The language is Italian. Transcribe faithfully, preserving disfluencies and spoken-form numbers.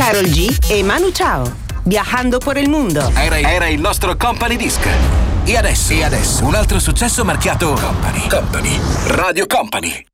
Karol G e Manu Chao. Viajando por el mundo. Era, era il nostro Company Disc. E adesso, e adesso un altro successo marchiato Company. Company. Radio Company.